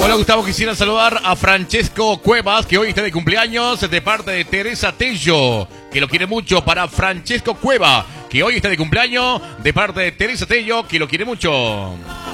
Hola Gustavo, quisiera saludar a Francesco Cuevas, que hoy está de cumpleaños, de parte de Teresa Tello, que lo quiere mucho. Para Francesco Cueva, que hoy está de cumpleaños, de parte de Teresa Tello, que lo quiere mucho.